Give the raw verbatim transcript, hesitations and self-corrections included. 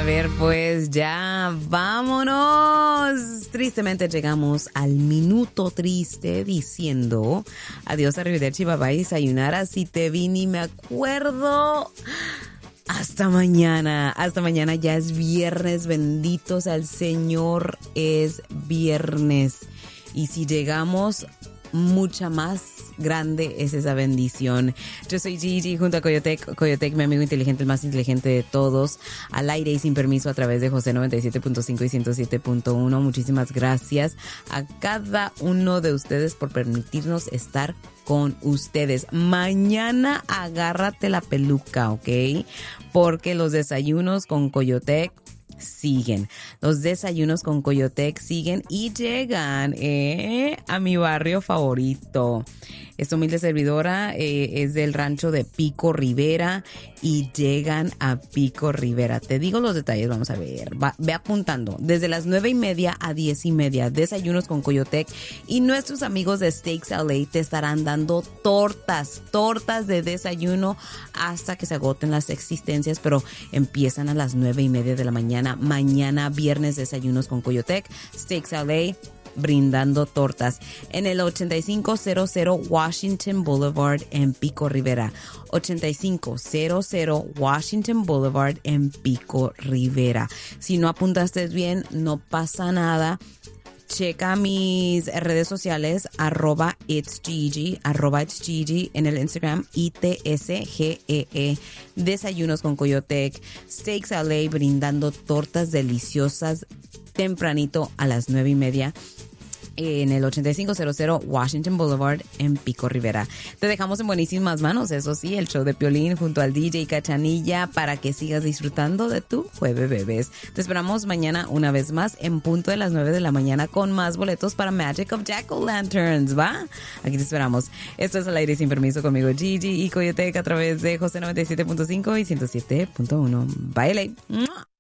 A ver, pues ya vámonos. Tristemente llegamos al minuto triste diciendo adiós a Arrivederci, bye bye, sayonara, si te vi ni me acuerdo. Hasta mañana, hasta mañana, ya es viernes, bendito sea el Señor, es viernes. Y si llegamos, mucha más grande es esa bendición. Yo soy Gigi junto a Coyotec, Coyotec, mi amigo inteligente, el más inteligente de todos, al aire y sin permiso a través de José noventa y siete punto cinco y ciento siete punto uno. Muchísimas gracias a cada uno de ustedes por permitirnos estar con ustedes. Mañana agárrate la peluca, ¿ok? Porque los desayunos con Coyotec siguen. Los desayunos con Coyotec siguen y llegan eh, a mi barrio favorito. Esta humilde servidora eh, es del rancho de Pico Rivera y llegan a Pico Rivera. Te digo los detalles, vamos a ver. Va, ve apuntando. Desde las nueve y media a diez y media, desayunos con Coyotec, y nuestros amigos de Steaks L A te estarán dando tortas, tortas de desayuno hasta que se agoten las existencias, pero empiezan a las nueve y media de la mañana. Mañana viernes, desayunos con Coyotec, Steaks L A brindando tortas en el ochenta y cinco cero cero Washington Boulevard en Pico Rivera. ochenta y cinco cero cero Washington Boulevard en Pico Rivera. Si no apuntaste bien, no pasa nada. Checa mis redes sociales, arroba it's Gigi, arroba it's Gigi en el Instagram, I T S G E E, desayunos con Coyotec, Steaks L A brindando tortas deliciosas tempranito a las nueve y media en el ochenta y cinco cero cero Washington Boulevard en Pico Rivera. Te dejamos en buenísimas manos, eso sí, el show de Piolín junto al D J Cachanilla para que sigas disfrutando de tu Jueves Bebés. Te esperamos mañana una vez más en punto de las nueve de la mañana con más boletos para Magic of Jack-O-Lanterns, ¿va? Aquí te esperamos. Esto es Al Aire Sin Permiso conmigo, Gigi y Coyotec a través de José noventa y siete punto cinco y ciento siete punto uno. Bye, L A.